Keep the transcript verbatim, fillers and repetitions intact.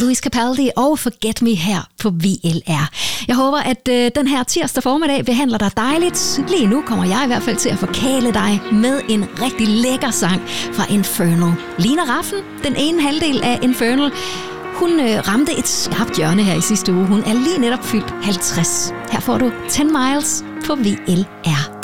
Lewis Capaldi og Forget Me her på V L R. Jeg håber, at øh, den her tirsdag formiddag behandler dig dejligt. Lige nu kommer jeg i hvert fald til at forkæle dig med en rigtig lækker sang fra Infernal. Lina Raffen, den ene halvdel af Infernal, hun øh, ramte et skarpt hjørne her i sidste uge. Hun er lige netop fyldt halvtreds. Her får du ten miles på V L R.